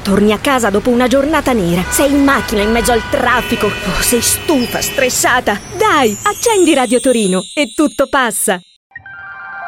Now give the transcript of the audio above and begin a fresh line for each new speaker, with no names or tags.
Torni a casa dopo una giornata nera, sei in macchina in mezzo al traffico, sei stufa, stressata. Dai, accendi Radio Torino e tutto passa.